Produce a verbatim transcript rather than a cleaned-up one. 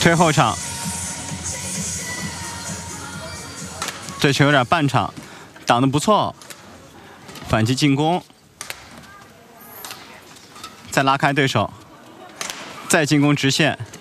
推后场，这球有点半场，挡得不错，反击进攻，再拉开对手，再进攻直线。